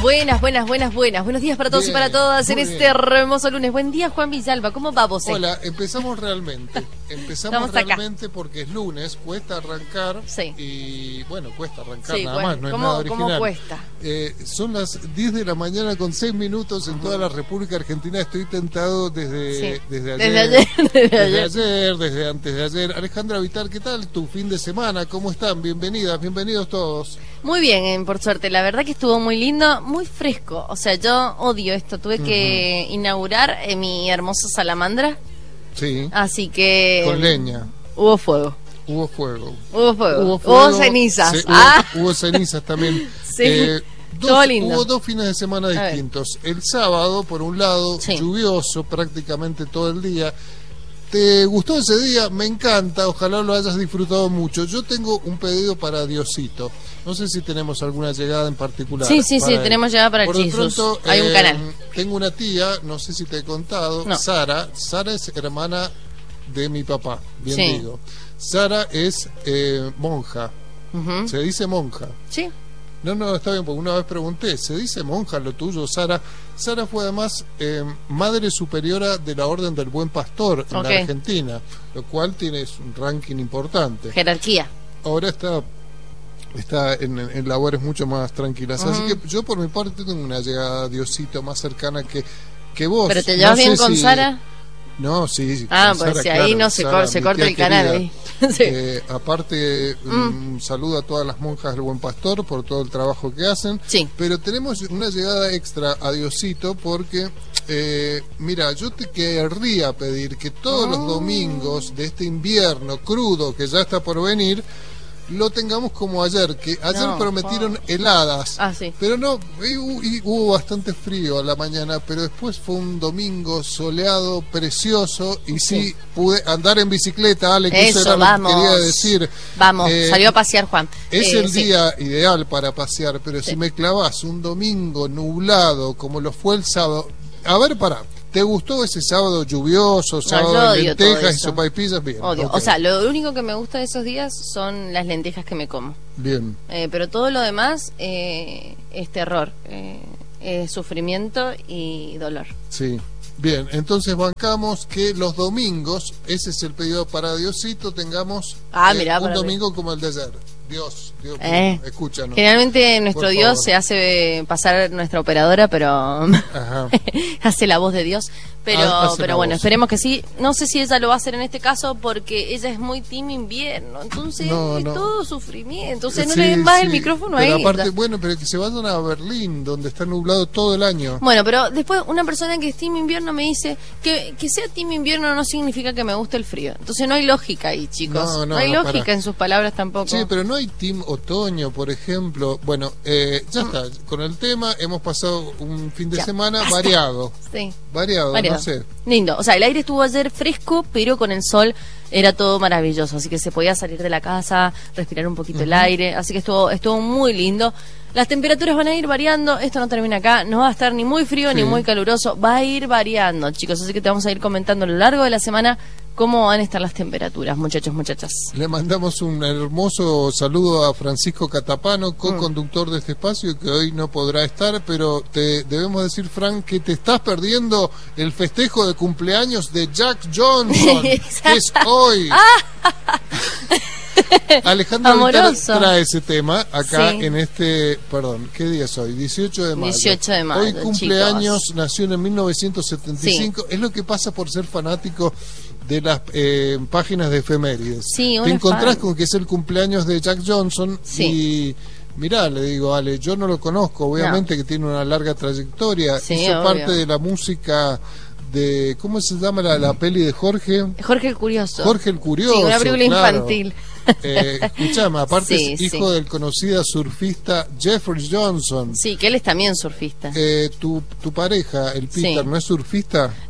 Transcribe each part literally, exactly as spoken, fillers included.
Buenas, buenas, buenas, buenas. Buenos días para todos. Bien, y para todas en este bien. hermoso lunes. Buen día, Juan Villalba. ¿Cómo va vos? Hola, empezamos realmente. Empezamos realmente porque es lunes, cuesta arrancar. Sí. Y bueno, cuesta arrancar sí, nada bueno, más, no es nada original. ¿Cómo cuesta? Eh, son las diez de la mañana con seis minutos en toda la República Argentina. Estoy tentado desde, sí. desde ayer. Desde ayer. Desde, desde ayer. ayer, desde antes de ayer. Alejandra Vitar, ¿qué tal tu fin de semana? ¿Cómo están? Bienvenidas, bienvenidos todos. Muy bien, eh, por suerte. La verdad que estuvo muy lindo, muy fresco. O sea, yo odio esto. Tuve que uh-huh. inaugurar eh, mi hermosa salamandra. Sí. Así que... Con leña. Hubo fuego. Hubo fuego. Hubo fuego. Hubo, fuego, hubo cenizas. Se, ah. hubo, hubo cenizas también. Sí. Eh, dos, Todo lindo. Hubo dos fines de semana distintos. El sábado, por un lado, sí. lluvioso prácticamente todo el día. ¿Te gustó ese día? Me encanta, ojalá lo hayas disfrutado mucho. Yo tengo un pedido para Diosito. No sé si tenemos alguna llegada en particular. Sí, sí, sí, él. tenemos llegada para Por el Jesús. Pronto, Hay un eh, canal. Tengo una tía, no sé si te he contado, no. Sara. Sara es hermana de mi papá, bien sí. digo. Sara es eh, monja. Uh-huh. Se dice monja. Sí. No, no, está bien, porque una vez pregunté, ¿se dice monja lo tuyo, Sara? Sara fue además eh, madre superiora de la Orden del Buen Pastor en okay. la Argentina, lo cual tiene un ranking importante. Jerarquía. Ahora está está en, en labores mucho más tranquilas. Uh-huh. Así que yo por mi parte tengo una llegada a Diosito más cercana que, que vos. ¿Pero te llevas no bien con si... Sara? No, sí, sí. Ah, pues si ahí claro, no se, Sara, cor se corta el querida. Canal ahí. Sí. Eh, aparte, mm. un saludo a todas las monjas del Buen Pastor por todo el trabajo que hacen. Sí. Pero tenemos una llegada extra a Diosito porque, eh, mira, yo te querría pedir que todos oh. los domingos de este invierno crudo que ya está por venir, lo tengamos como ayer, que ayer no, prometieron oh. heladas, ah, sí. pero no, y, y hubo bastante frío a la mañana, pero después fue un domingo soleado, precioso, y sí, sí pude andar en bicicleta, Ale, que eso, eso era vamos. lo que quería decir. Vamos, eh, salió a pasear Juan. Es eh, el sí. día ideal para pasear, pero sí. si me clavas un domingo nublado, como lo fue el sábado, a ver, pará. ¿Te gustó ese sábado lluvioso, sábado no, de lentejas y sopaipillas? Bien. Odio. Okay. O sea, lo único que me gusta de esos días son las lentejas que me como. Bien. Eh, pero todo lo demás eh, es terror, eh, es sufrimiento y dolor. Sí. Bien, entonces bancamos que los domingos, ese es el pedido para Diosito, tengamos ah, eh, mirá, un domingo ver. como el de ayer. Dios, Dios, eh, escúchanos. Generalmente nuestro Dios favor. se hace pasar nuestra operadora, pero hace la voz de Dios. Pero, ah, pero bueno, voz. esperemos que sí. No sé si ella lo va a hacer en este caso porque ella es muy team invierno, entonces no, no. todo sufrimiento. Entonces no sí, le den más sí. el micrófono pero a ella. Aparte, bueno, pero que se vayan a Berlín, donde está nublado todo el año. Bueno, pero después una persona que es team invierno me dice que, que sea team invierno no significa que me guste el frío. Entonces no hay lógica ahí, chicos. No, no, no hay no, lógica para. en sus palabras tampoco. Sí, pero no hay team otoño, por ejemplo. Bueno, eh, ya está. Con el tema hemos pasado un fin de ya, semana basta. variado. Sí. Variado, variado, no sé. Lindo. O sea, el aire estuvo ayer fresco, pero con el sol era todo maravilloso. Así que se podía salir de la casa, respirar un poquito uh-huh. el aire. Así que estuvo, estuvo muy lindo. Las temperaturas van a ir variando. Esto no termina acá. No va a estar ni muy frío sí. ni muy caluroso. Va a ir variando, chicos. Así que te vamos a ir comentando a lo largo de la semana cómo van a estar las temperaturas, muchachos, muchachas. Le mandamos un hermoso saludo a Francisco Catapano, co-conductor mm. de este espacio, que hoy no podrá estar, pero te debemos decir, Frank, que te estás perdiendo el festejo de cumpleaños de Jack Johnson, que es hoy. Alejandra Vitar trae ese tema acá sí. en este, perdón, ¿qué día es hoy? dieciocho de mayo. dieciocho de mayo. Hoy cumpleaños, chicos. Nació en mil novecientos setenta y cinco. Sí. Es lo que pasa por ser fanático de las eh, páginas de efemérides. Sí, te encontrás fan. con que es el cumpleaños de Jack Johnson sí. y mirá, le digo, Ale, yo no lo conozco, obviamente no. que tiene una larga trayectoria, sí, hizo obvio. parte de la música de, ¿cómo se llama la, la peli de Jorge? Jorge el Curioso. Jorge el Curioso. Sí, una película claro. infantil. Eh, escuchame, aparte sí, es hijo sí. del conocida surfista Jeffrey Johnson. Sí, que él es también surfista. Eh, tu, tu pareja, el Peter, sí. ¿no es surfista?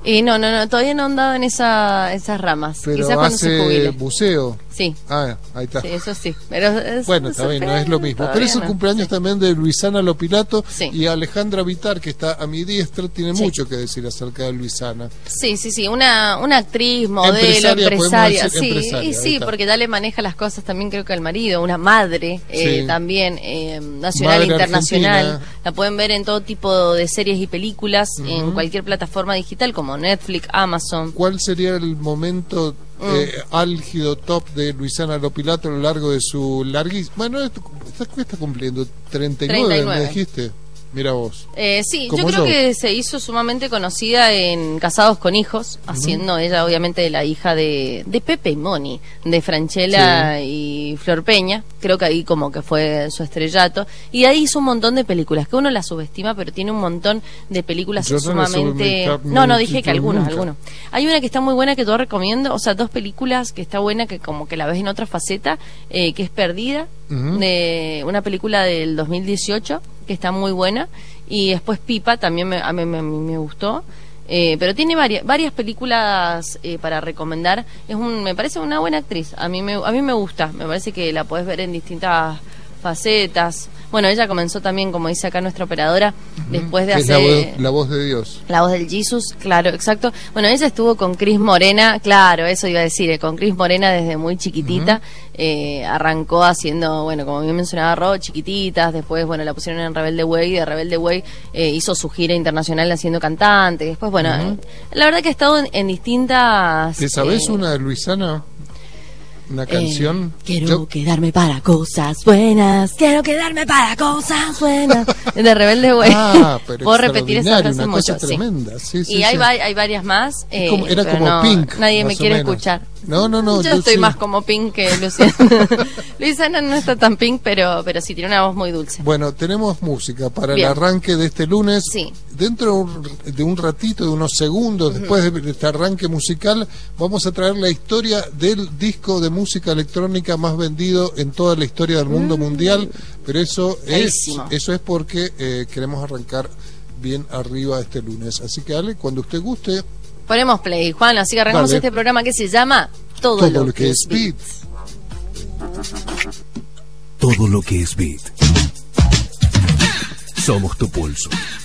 Y no, no, no, todavía no he andado en esa, esas ramas. Pero Quizás cuando se hace jubile. buceo. Sí. Ah, ahí está. Sí, eso sí. Pero es, Bueno, está bien, no es lo mismo. Pero es el no. cumpleaños Sí. también de Luisana Lopilato Sí. y Alejandra Vitar, que está a mi diestra, tiene Sí. mucho que decir acerca de Luisana. Sí, sí, sí, una, una actriz, modelo, Empresaria, empresaria, podemos decir, sí, empresaria, y ahí sí, está. porque dale maneja las cosas también creo que al marido, una madre eh, Sí. también eh, nacional, Madre internacional, argentina. la pueden ver en todo tipo de series y películas, Ujú. en cualquier plataforma digital como Netflix, Amazon. ¿Cuál sería el momento eh, álgido, top de Luisana Lopilato a lo largo de su larguísimo... Bueno, esto, está, está cumpliendo treinta y nueve, treinta y nueve. me dijiste. Mira vos. Eh, sí, yo Como creo yo. que se hizo sumamente conocida en Casados con Hijos, haciendo ella obviamente la hija de, de Pepe y Moni, de Franchella y Flor Peña, creo que ahí como que fue su estrellato, y ahí hizo un montón de películas, que uno la subestima, pero tiene un montón de películas Yo no la sumamente... subestimé, No, no, dije que nunca. algunos, algunos. Hay una que está muy buena que yo recomiendo, o sea, dos películas que está buena, que como que la ves en otra faceta, eh, que es Perdida, Ujú. de una película del dos mil dieciocho, que está muy buena, y después Pipa también me, a mí me, me gustó, eh, pero tiene varias varias películas eh, para recomendar. Es un, me parece una buena actriz, a mí me, a mí me gusta, me parece que la podés ver en distintas facetas. Bueno, ella comenzó también, como dice acá nuestra operadora, después de Que es la hacer... voz, la voz de Dios. La voz del Jesus, claro, exacto. Bueno, ella estuvo con Cris Morena, claro, eso iba a decir, eh, con Cris Morena desde muy chiquitita. eh, arrancó haciendo, bueno, como bien mencionaba Ro, chiquititas, después, bueno, la pusieron en Rebelde Way, de Rebelde Way eh, hizo su gira internacional haciendo cantante. Después, bueno, Ujú. eh, la verdad que ha estado en, en distintas... ¿Te sabes eh, una de Luisana? ¿Una canción? Eh, quiero Yo- quedarme para cosas buenas. Quiero quedarme para cosas buenas. De Rebelde Way. Ah, pero Puedo repetir esa extraordinario, frase una cosa mucho. sí. tremenda. Sí, sí, y hay, sí. va- hay varias más. Es eh, como- era pero como no, Pink, Nadie me más o quiere menos. escuchar. No, no, no. Yo, yo estoy sí. más como Pink que Luciana. Luisana no está tan Pink, pero, pero sí tiene una voz muy dulce. Bueno, tenemos música para Bien. el arranque de este lunes. Sí. Dentro de un ratito, de unos segundos, después de este arranque musical, vamos a traer la historia del disco de música electrónica más vendido en toda la historia del mundo mundial. Pero eso es, Carísimo. eso es porque eh, queremos arrancar bien arriba este lunes. Así que, Ale, cuando usted guste, Ponemos play, Juan, así que arrancamos Dale. este programa que se llama Todo, todo lo, lo que es beat. Todo lo que es beat. Somos tu pulso.